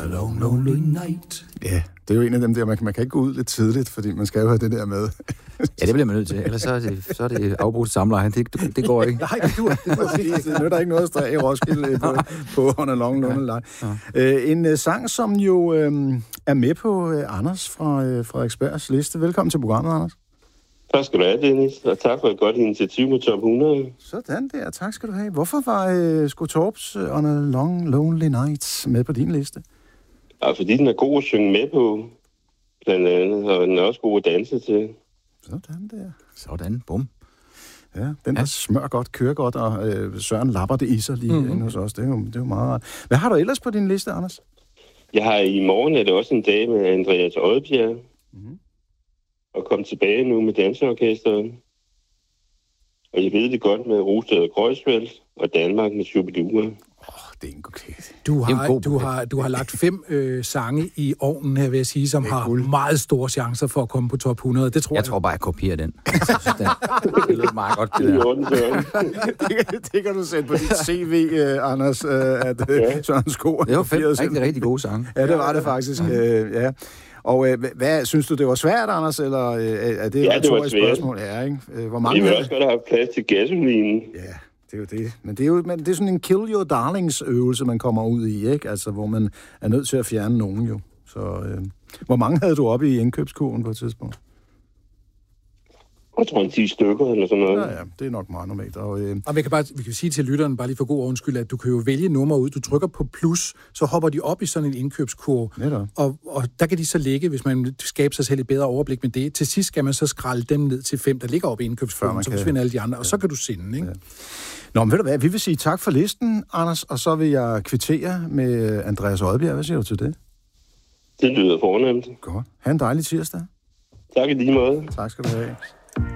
long, lonely night. Ja, det er jo en af dem der, man kan ikke gå ud lidt tidligt, fordi man skal jo have det der med. Ja, det bliver man nødt til. Ellers så er det afbrudt samleje. Det går ikke. Nej, det nytter ikke noget at strække i Roskilde på On a Long Lonely Night. Ja. En sang, som jo er med på Anders fra Frederiksbergs liste. Velkommen til programmet, Anders. Tak skal du have, Dennis, og tak for et godt initiativ med Top 100. Sådan der, tak skal du have. Hvorfor var Skotorps On a Long Lonely Night med på din liste? Ja, fordi den er god at synge med på, blandt andet, og den er også god at danse til. Sådan der. Sådan, bum. Ja, den der smør godt, kører godt, og Søren lapper det i sig lige inde hos os. Det er jo meget rart. Hvad har du ellers på din liste, Anders? Jeg har i morgen, er det også en dag med Andreas Odbjerg, og kom tilbage nu med danseorkestret. Og jeg ved det godt med Rosted og Kreuzfeldt, og Danmark med Shubidua. Det er en god kæde. Du har lagt 5 sange i ovnen her, vil jeg sige, som har meget store chancer for at komme på top 100. Det tror jeg. Jeg tror bare, jeg kopierer den. Det lyder meget godt, det der. Det kan du sætte på dit CV, Anders, at Søren Skor... Det var 5 rigtig gode sange. Ja, det var det faktisk. Ja. Og hvad synes du, det var svært, Anders, eller er det det var svært. Spørgsmål? Ja, ikke? Hvor mange... Det vil også godt have plads til gasolinen. Ja, det er jo det. Men det er sådan en kill your darlings øvelse, man kommer ud i, ikke? Altså, hvor man er nødt til at fjerne nogen jo. Så hvor mange havde du oppe i indkøbskurven på et tidspunkt? Jeg tror, 10 stykker eller sådan noget. Ja, det er nok meget normalt. Og vi kan sige til lytteren, bare lige for god undskyld, at du kan jo vælge nummer ud. Du trykker på plus, så hopper de op i sådan en indkøbskurve. Og der kan de så ligge, hvis man skaber sig selv et bedre overblik med det. Til sidst skal man så skralde dem ned til 5, der ligger oppe i indkøbskurven, så forsvinder alle de andre, og så kan du sende, ikke? Ja. Nå, men ved du hvad, vi vil sige tak for listen, Anders, og så vil jeg kvittere med Andreas Odbjerg. Hvad siger du til det? Det lyder fornemt. Godt. Ha' en dejlig tirsdag. Tak i lige måde. Tak skal du have.